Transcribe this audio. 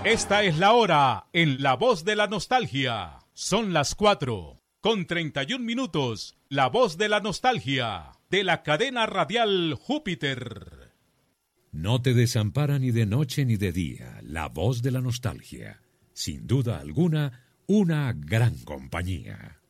Esta es la hora en La Voz de la Nostalgia. Son las 4:31. La Voz de la Nostalgia, de la cadena radial Júpiter. No te desampara ni de noche ni de día. La Voz de la Nostalgia. Sin duda alguna, una gran compañía.